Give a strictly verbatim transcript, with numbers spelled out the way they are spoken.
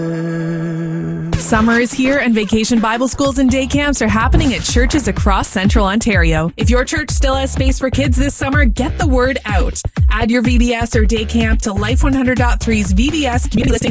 Summer is here and Vacation Bible Schools and day camps are happening at churches across Central Ontario. If your church still has space for kids this summer, get the word out. Add your V B S or day camp to Life one hundred point three's V B S community listing